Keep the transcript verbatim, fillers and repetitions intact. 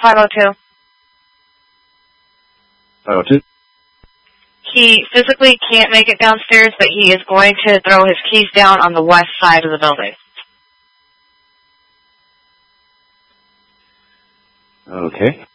five oh two. five oh two? He physically can't make it downstairs, but he is going to throw his keys down on the west side of the building. Okay.